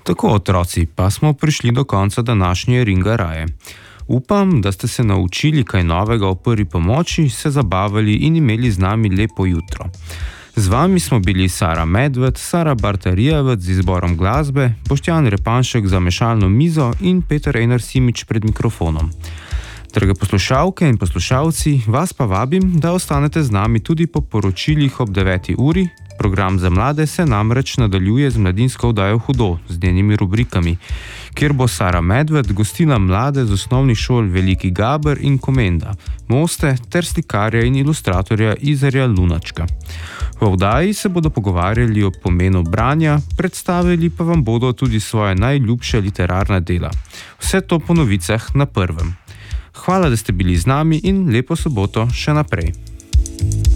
Tako, otroci, pa smo prišli do konca današnje Ringaraje. Upam, da ste se naučili kaj novega o prvi pomoči, se zabavali in imeli z nami lepo jutro. Z vami smo bili Sara Medved, Sara Bartarijevec z izborom glasbe, Boštjan Repanšek za mešalno mizo in Peter Einar Simič pred mikrofonom. Drage poslušalke in poslušalci, vas pa vabim, da ostanete z nami tudi po poročilih ob 9. uri. Program za mlade se namreč nadaljuje z mladinsko oddajo Hudo, z njenimi rubrikami, kjer bo Sara Medved gostila mlade z osnovnih šol Veliki Gaber in Komenda, Moste ter slikarja in ilustratorja Izarja Lunačka. V oddaji se bodo pogovarjali o pomenu branja, predstavili pa vam bodo tudi svoje najljubše literarna dela. Vse to po novicah na prvem. Hvala, da ste bili z nami in lepo soboto še naprej.